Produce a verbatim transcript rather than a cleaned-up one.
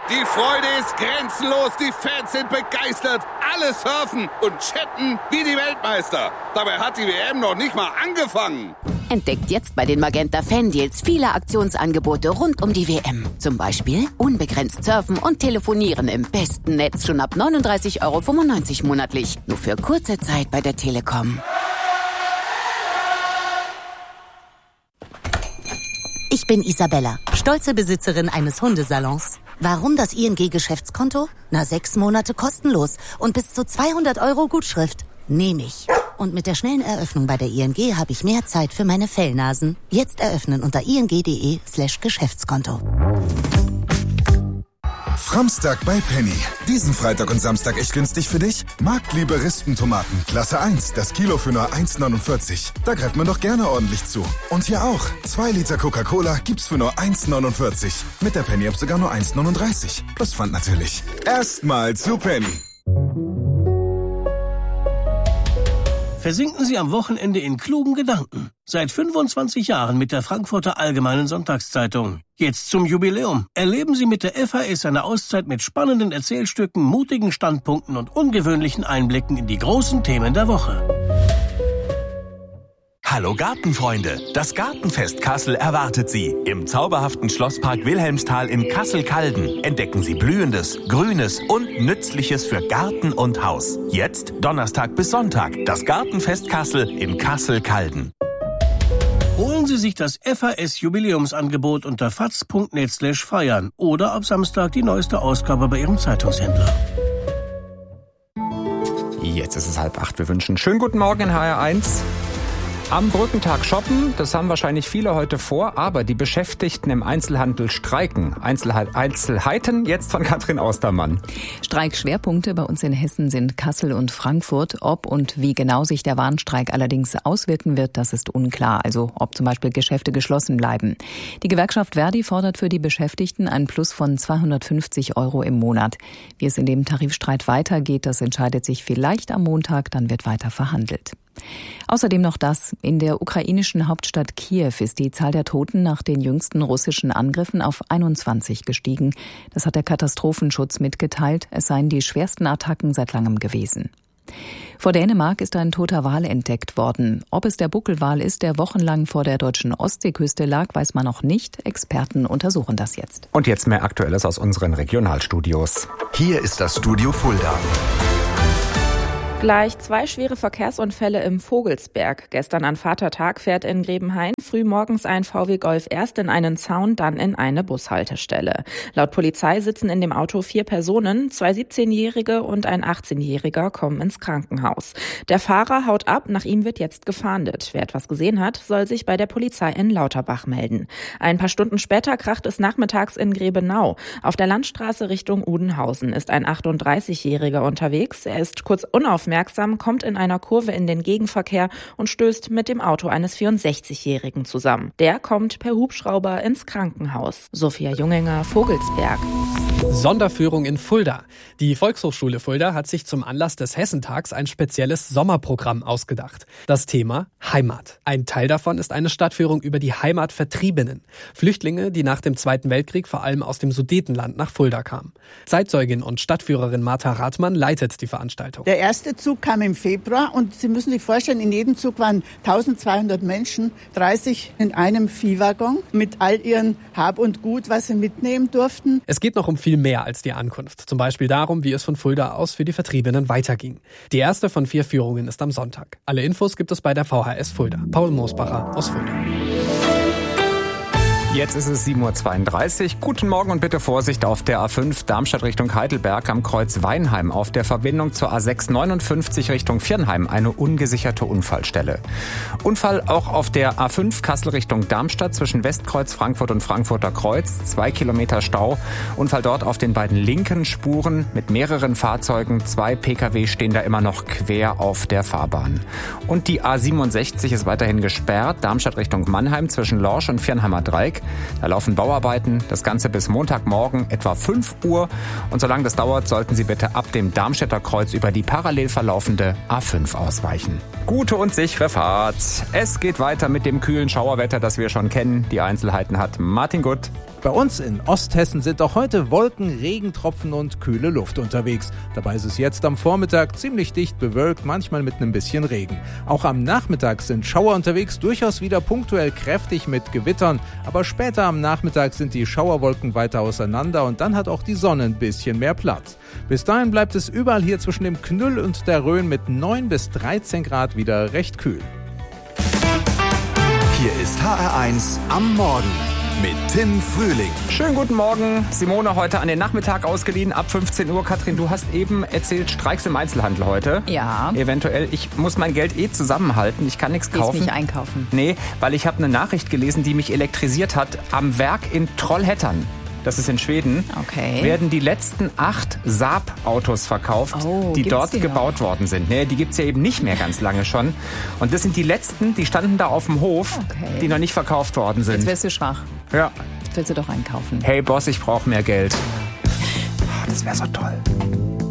Die Freude ist grenzenlos, die Fans sind begeistert, alle surfen und chatten wie die Weltmeister. Dabei hat die W M noch nicht mal angefangen. Entdeckt jetzt bei den Magenta Fan-Deals viele Aktionsangebote rund um die W M. Zum Beispiel unbegrenzt surfen und telefonieren im besten Netz schon ab neununddreißig Euro fünfundneunzig monatlich. Nur für kurze Zeit bei der Telekom. Ich bin Isabella, stolze Besitzerin eines Hundesalons. Warum das I N G-Geschäftskonto? Na, sechs Monate kostenlos und bis zu zweihundert Euro Gutschrift. Nehme ich. Und mit der schnellen Eröffnung bei der I N G habe ich mehr Zeit für meine Fellnasen. Jetzt eröffnen unter ing.de slash Geschäftskonto. Framstag bei Penny. Diesen Freitag und Samstag echt günstig für dich? Marktliebe Rispentomaten, Klasse eins, das Kilo für nur eins neunundvierzig. Da greift man doch gerne ordentlich zu. Und hier auch. zwei Liter Coca-Cola gibt's für nur eins neunundvierzig. Mit der Penny-App sogar nur eins neununddreißig. Plus Pfand natürlich. Erstmal zu Penny. Versinken Sie am Wochenende in klugen Gedanken. Seit fünfundzwanzig Jahren mit der Frankfurter Allgemeinen Sonntagszeitung. Jetzt zum Jubiläum. Erleben Sie mit der F A S eine Auszeit mit spannenden Erzählstücken, mutigen Standpunkten und ungewöhnlichen Einblicken in die großen Themen der Woche. Hallo Gartenfreunde, das Gartenfest Kassel erwartet Sie. Im zauberhaften Schlosspark Wilhelmsthal in Kassel-Calden entdecken Sie Blühendes, Grünes und Nützliches für Garten und Haus. Jetzt, Donnerstag bis Sonntag, das Gartenfest Kassel in Kassel-Calden. Holen Sie sich das F A S-Jubiläumsangebot unter faz punkt net slash feiern oder ab Samstag die neueste Ausgabe bei Ihrem Zeitungshändler. Jetzt ist es halb acht. Wir wünschen schönen guten Morgen in H R eins. Am Brückentag shoppen, das haben wahrscheinlich viele heute vor, aber die Beschäftigten im Einzelhandel streiken. Einzelheit, Einzelheiten jetzt von Katrin Austermann. Streikschwerpunkte bei uns in Hessen sind Kassel und Frankfurt. Ob und wie genau sich der Warnstreik allerdings auswirken wird, das ist unklar. Also ob zum Beispiel Geschäfte geschlossen bleiben. Die Gewerkschaft Verdi fordert für die Beschäftigten einen Plus von zweihundertfünfzig Euro im Monat. Wie es in dem Tarifstreit weitergeht, das entscheidet sich vielleicht am Montag, dann wird weiter verhandelt. Außerdem noch das. In der ukrainischen Hauptstadt Kiew ist die Zahl der Toten nach den jüngsten russischen Angriffen auf einundzwanzig gestiegen. Das hat der Katastrophenschutz mitgeteilt. Es seien die schwersten Attacken seit langem gewesen. Vor Dänemark ist ein toter Wal entdeckt worden. Ob es der Buckelwal ist, der wochenlang vor der deutschen Ostseeküste lag, weiß man noch nicht. Experten untersuchen das jetzt. Und jetzt mehr Aktuelles aus unseren Regionalstudios. Hier ist das Studio Fulda. Gleich zwei schwere Verkehrsunfälle im Vogelsberg. Gestern an Vatertag fährt in Grebenhain frühmorgens ein V W Golf erst in einen Zaun, dann in eine Bushaltestelle. Laut Polizei sitzen in dem Auto vier Personen, zwei siebzehnjährige und ein achtzehnjähriger kommen ins Krankenhaus. Der Fahrer haut ab, nach ihm wird jetzt gefahndet. Wer etwas gesehen hat, soll sich bei der Polizei in Lauterbach melden. Ein paar Stunden später kracht es nachmittags in Grebenau. Auf der Landstraße Richtung Udenhausen ist ein achtunddreißigjähriger unterwegs. Er ist kurz unaufmerksam, kommt in einer Kurve in den Gegenverkehr und stößt mit dem Auto eines vierundsechzigjährigen zusammen. Der kommt per Hubschrauber ins Krankenhaus. Sophia Junginger, Vogelsberg. Sonderführung in Fulda. Die Volkshochschule Fulda hat sich zum Anlass des Hessentags ein spezielles Sommerprogramm ausgedacht. Das Thema Heimat. Ein Teil davon ist eine Stadtführung über die Heimatvertriebenen. Flüchtlinge, die nach dem Zweiten Weltkrieg vor allem aus dem Sudetenland nach Fulda kamen. Zeitzeugin und Stadtführerin Martha Rathmann leitet die Veranstaltung. Der erste Zug kam im Februar und Sie müssen sich vorstellen, in jedem Zug waren eintausendzweihundert Menschen, dreißig in einem Viehwaggon mit all ihren Hab und Gut, was sie mitnehmen durften. Es geht noch um viel mehr als die Ankunft. Zum Beispiel darum, wie es von Fulda aus für die Vertriebenen weiterging. Die erste von vier Führungen ist am Sonntag. Alle Infos gibt es bei der V H S Fulda. Paul Moosbacher aus Fulda. Jetzt ist es sieben Uhr zweiunddreißig. Guten Morgen und bitte Vorsicht auf der A fünf Darmstadt Richtung Heidelberg am Kreuz Weinheim. Auf der Verbindung zur A sechs neunundfünfzig Richtung Viernheim eine ungesicherte Unfallstelle. Unfall auch auf der A fünf Kassel Richtung Darmstadt zwischen Westkreuz Frankfurt und Frankfurter Kreuz. Zwei Kilometer Stau. Unfall dort auf den beiden linken Spuren mit mehreren Fahrzeugen. Zwei Pkw stehen da immer noch quer auf der Fahrbahn. Und die A siebenundsechzig ist weiterhin gesperrt. Darmstadt Richtung Mannheim zwischen Lorsch und Viernheimer Dreieck. Da laufen Bauarbeiten, das Ganze bis Montagmorgen etwa fünf Uhr. Und solange das dauert, sollten Sie bitte ab dem Darmstädter Kreuz über die parallel verlaufende A fünf ausweichen. Gute und sichere Fahrt. Es geht weiter mit dem kühlen Schauerwetter, das wir schon kennen. Die Einzelheiten hat Martin Gutt. Bei uns in Osthessen sind auch heute Wolken, Regentropfen und kühle Luft unterwegs. Dabei ist es jetzt am Vormittag ziemlich dicht bewölkt, manchmal mit einem bisschen Regen. Auch am Nachmittag sind Schauer unterwegs, durchaus wieder punktuell kräftig mit Gewittern. Aber später am Nachmittag sind die Schauerwolken weiter auseinander und dann hat auch die Sonne ein bisschen mehr Platz. Bis dahin bleibt es überall hier zwischen dem Knüll und der Rhön mit neun bis dreizehn Grad wieder recht kühl. Hier ist H R eins am Morgen mit Tim Frühling. Schönen guten Morgen. Simone heute an den Nachmittag ausgeliehen, ab fünfzehn Uhr. Katrin, du hast eben erzählt, Streiks im Einzelhandel heute. Ja. Eventuell. Ich muss mein Geld eh zusammenhalten. Ich kann nichts kaufen. Gehst nicht einkaufen? Nee, weil ich habe eine Nachricht gelesen, die mich elektrisiert hat. Am Werk in Trollhättan, das ist in Schweden, okay, werden die letzten acht Saab-Autos verkauft, oh, die dort die gebaut noch? worden sind. Nee, die gibt's ja eben nicht mehr ganz lange schon. Und das sind die letzten, die standen da auf dem Hof, okay, die noch nicht verkauft worden sind. Jetzt wärst du schwach. Ja. Jetzt willst du doch einkaufen. Hey Boss, ich brauche mehr Geld. Das wäre so toll.